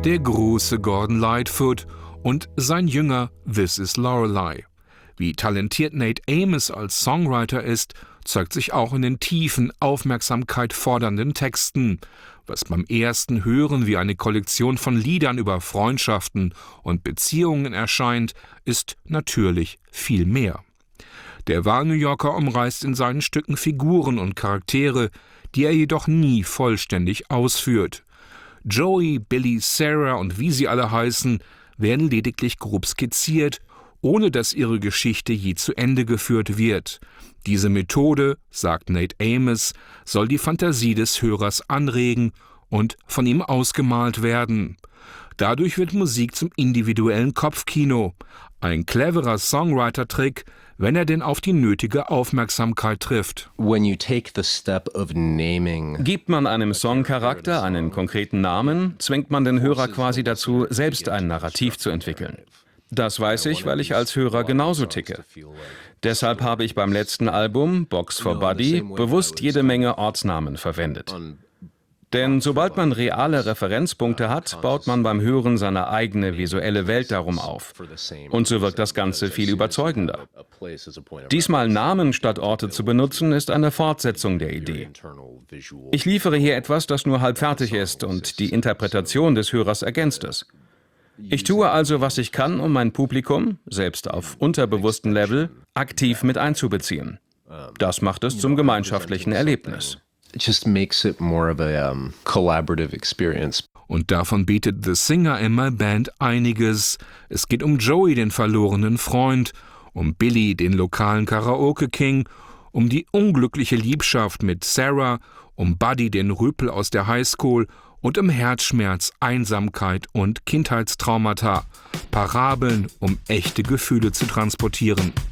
der große Gordon Lightfoot und sein Jünger This Is Lorelei. Wie talentiert Nate Amos als Songwriter ist, zeigt sich auch in den tiefen, Aufmerksamkeit fordernden Texten, was beim ersten Hören wie eine Kollektion von Liedern über Freundschaften und Beziehungen erscheint, ist natürlich viel mehr. Der Wahl-New Yorker umreißt in seinen Stücken Figuren und Charaktere, die er jedoch nie vollständig ausführt. Joey, Billy, Sarah und wie sie alle heißen, werden lediglich grob skizziert, ohne dass ihre Geschichte je zu Ende geführt wird. Diese Methode, sagt Nate Amos, soll die Fantasie des Hörers anregen und von ihm ausgemalt werden. Dadurch wird Musik zum individuellen Kopfkino, ein cleverer Songwriter-Trick, wenn er denn auf die nötige Aufmerksamkeit trifft. Gibt man einem Songcharakter einen konkreten Namen, zwingt man den Hörer quasi dazu, selbst ein Narrativ zu entwickeln. Das weiß ich, weil ich als Hörer genauso ticke. Deshalb habe ich beim letzten Album, Box for Buddy, bewusst jede Menge Ortsnamen verwendet. Denn sobald man reale Referenzpunkte hat, baut man beim Hören seine eigene visuelle Welt darum auf. Und so wirkt das Ganze viel überzeugender. Diesmal Namen statt Orte zu benutzen, ist eine Fortsetzung der Idee. Ich liefere hier etwas, das nur halb fertig ist und die Interpretation des Hörers ergänzt es. Ich tue also, was ich kann, um mein Publikum, selbst auf unterbewusstem Level, aktiv mit einzubeziehen. Das macht es zum gemeinschaftlichen Erlebnis. It just makes it more of a collaborative experience. Und davon bietet The Singer in My Band einiges. Es geht um Joey, den verlorenen Freund, um Billy, den lokalen Karaoke-King, um die unglückliche Liebschaft mit Sarah, um Buddy, den Rüpel aus der Highschool und um Herzschmerz, Einsamkeit und Kindheitstraumata. Parabeln, um echte Gefühle zu transportieren.